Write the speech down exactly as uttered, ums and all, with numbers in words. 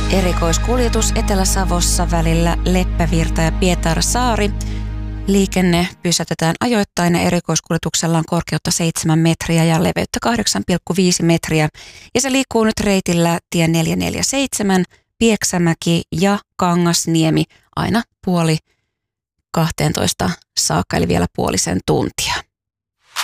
Erikoiskuljetus Etelä-Savossa välillä Leppävirta ja Pietarsaari. Liikenne pysäytetään ajoittain ja erikoiskuljetuksella on korkeutta seitsemän metriä ja leveyttä kahdeksan pilkku viisi metriä. Ja se liikkuu nyt reitillä tie neljäsataaneljäkymmentäseitsemän, Pieksämäki ja Kangasniemi aina puoli kahteentoista saakka, eli vielä puolisen tuntia.